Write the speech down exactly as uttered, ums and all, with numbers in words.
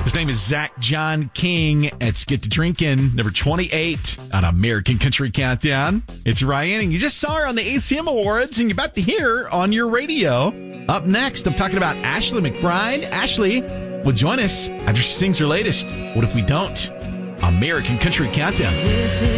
His name is Zach John King. It's Get to Drinking, number twenty-eight on American Country Countdown. It's Ryan, and you just saw her on the A C M Awards, and you're about to hear her on your radio. Up next, I'm talking about Ashley McBryde. Ashley will join us after she sings her latest, What If We Don't? American Country Countdown.